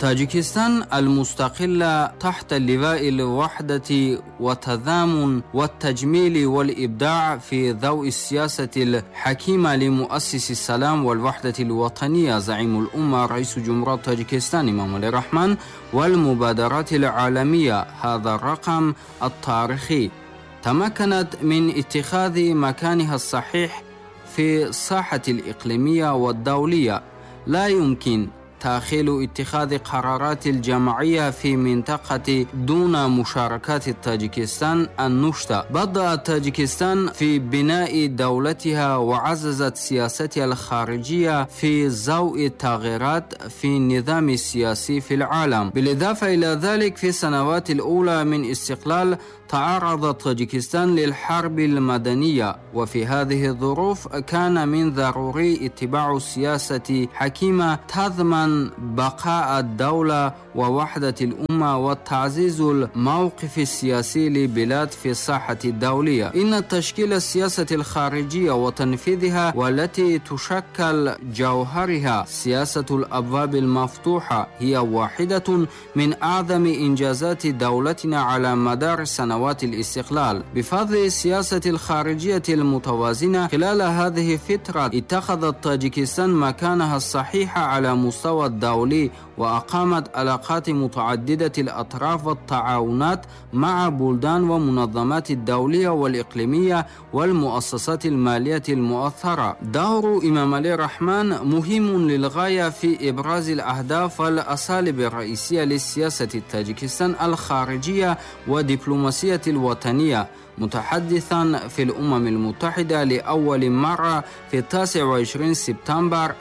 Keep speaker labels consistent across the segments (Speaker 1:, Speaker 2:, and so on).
Speaker 1: تاجيكستان المستقلة تحت لواء الوحدة والتضامن والتجميل والإبداع في ضوء السياسة الحكيمة لمؤسس السلام والوحدة الوطنية زعيم الأمة رئيس جمهورية تاجيكستان إمامالي رحمان والمبادرات العالمية. هذا الرقم التاريخي تمكنت من اتخاذ مكانها الصحيح في الساحة الإقليمية والدولية. لا يمكن تأخير اتخاذ قرارات الجماعية في منطقة دون مشاركة تاجيكستان النشطة. بدأت تاجيكستان في بناء دولتها وعززت سياستها الخارجية في ضوء التغييرات في النظام السياسي في العالم. بالإضافة إلى ذلك في السنوات الأولى من استقلال تعرضت تاجيكستان للحرب المدنية، وفي هذه الظروف كان من ضروري اتباع سياسة حكيمة تضمن بقاء الدولة ووحدة الأمة وتعزيز الموقف السياسي للبلاد في الساحة الدولية. إن تشكيل السياسة الخارجية وتنفيذها والتي تشكل جوهرها سياسة الأبواب المفتوحة هي واحدة من أعظم إنجازات دولتنا على مدار سنوات الاستقلال. بفضل السياسة الخارجية المتوازنة خلال هذه الفترة اتخذت تاجيكستان مكانها الصحيح على مستوى الدولي، وأقامت علاقات متعددة الأطراف والتعاونات مع بلدان ومنظمات الدولية والإقليمية والمؤسسات المالية المؤثرة. دور إمامالي رحمان مهم للغاية في إبراز الأهداف والأساليب الرئيسية للسياسة التاجيكستان الخارجية ودبلوماسية الوطنية. متحدثا في الأمم المتحدة لأول مرة في 29 سبتمبر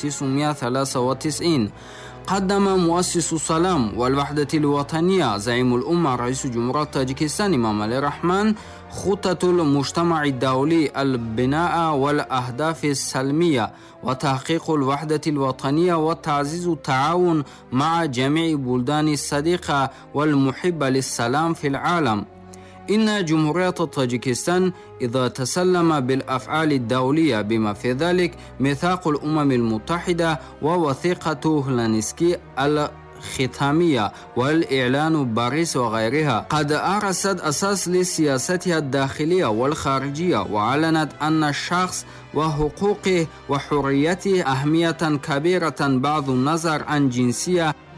Speaker 1: 1993 قدم مؤسس السلام والوحدة الوطنية زعيم الأمة رئيس جمهورية تاجيكستان إمامالي رحمان خطة المجتمع الدولي البناء والأهداف السلمية وتحقيق الوحدة الوطنية وتعزيز التعاون مع جميع بلدان الصديقة والمحبة للسلام في العالم. إن جمهورية تاجيكستان إذا تسلم بالأفعال الدولية بما في ذلك ميثاق الأمم المتحدة ووثيقة هلسنكي الختامية والإعلان باريس وغيرها قد أرست أساس لسياستها الداخلية والخارجية، وأعلنت أن الشخص وحقوقه وحريته أهمية كبيرة بعد النظر عن جنسية